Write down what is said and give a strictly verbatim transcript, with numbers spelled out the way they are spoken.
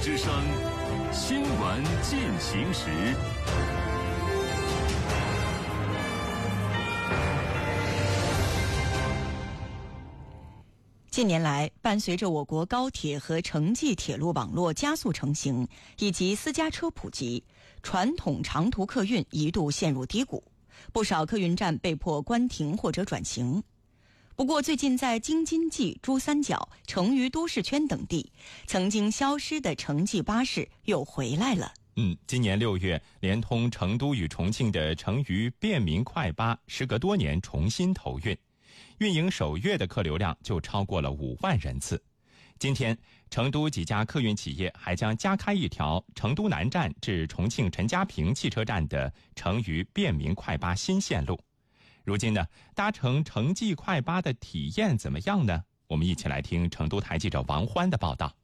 之声新闻进行时。 近年来，伴随着我国高铁和城际铁路网络加速成型，以及私家车普及，传统长途客运一度陷入低谷，不少客运站被迫关停或者转型。不过，最近在京津冀、珠三角、成渝都市圈等地，曾经消失的城际巴士又回来了。 嗯，今年六月，连通成都与重庆的成渝便民快巴，时隔多年重新投运。运营首月的客流量就超过了五万人次。今天，成都几家客运企业还将加开一条成都南站至重庆陈家坪汽车站的成渝便民快巴新线路。如今呢，搭乘城际快巴的体验怎么样呢？我们一起来听成都台记者王欢的报道。